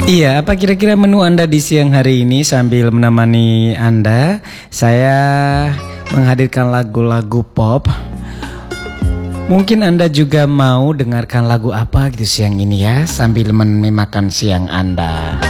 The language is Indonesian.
Iya, apa kira-kira menu Anda di siang hari ini? Sambil menemani Anda, saya menghadirkan lagu-lagu pop. Mungkin Anda juga mau dengarkan lagu apa gitu siang ini ya, sambil menikmati makan siang Anda.